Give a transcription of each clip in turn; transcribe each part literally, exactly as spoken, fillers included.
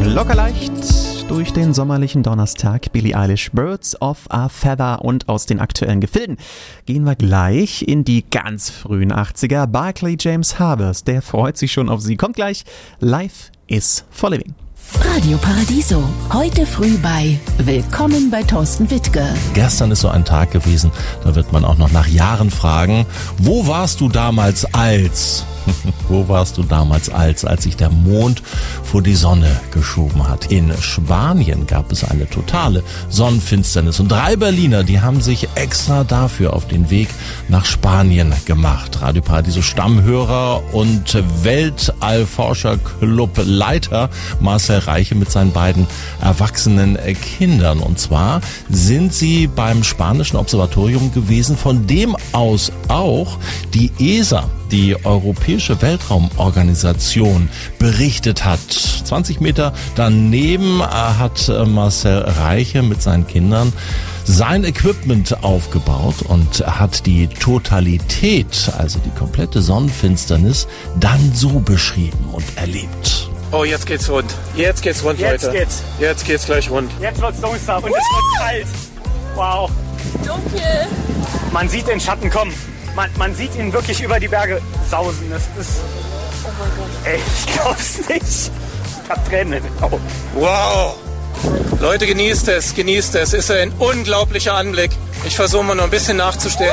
Locker leicht durch den sommerlichen Donnerstag. Billie Eilish, Birds of a Feather. Und aus den aktuellen Gefilden gehen wir gleich in die ganz frühen achtziger. Barclay James Harvest, der freut sich schon auf Sie. Kommt gleich. Life is for Living. Radio Paradiso. Heute früh bei Willkommen bei Thorsten Wittke. Gestern ist so ein Tag gewesen, da wird man auch noch nach Jahren fragen, wo warst du damals als? Wo warst du damals als, als sich der Mond vor die Sonne geschoben hat? In Spanien gab es eine totale Sonnenfinsternis und drei Berliner, die haben sich extra dafür auf den Weg nach Spanien gemacht. Radio Paradiso Stammhörer und Weltallforscher-Club-Leiter Marcel Reiche mit seinen beiden erwachsenen Kindern. Und zwar sind sie beim spanischen Observatorium gewesen, von dem aus auch die E S A, die Europäische Weltraumorganisation, berichtet hat. zwanzig Meter daneben hat Marcel Reiche mit seinen Kindern sein Equipment aufgebaut und hat die Totalität, also die komplette Sonnenfinsternis, dann so beschrieben und erlebt. Oh, jetzt geht's rund. Jetzt geht's rund, jetzt Leute. Geht's. Jetzt geht's gleich rund. Jetzt wird's dunkel und es wird kalt. Wow. Dunkel. Man sieht den Schatten kommen. Man, man sieht ihn wirklich über die Berge sausen. Das ist... Oh mein Gott. Ey, ich glaub's nicht. Ich hab Tränen in den Augen. Wow. Leute, genießt es, genießt es. Ist ein unglaublicher Anblick. Ich versuche mal noch ein bisschen nachzustellen.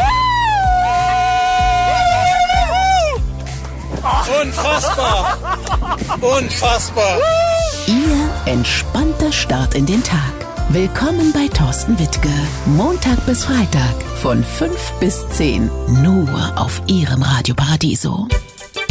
Unfassbar. Unfassbar. Ihr entspannter Start in den Tag. Willkommen bei Thorsten Wittke. Montag bis Freitag von fünf bis zehn. Nur auf Ihrem Radio Paradiso.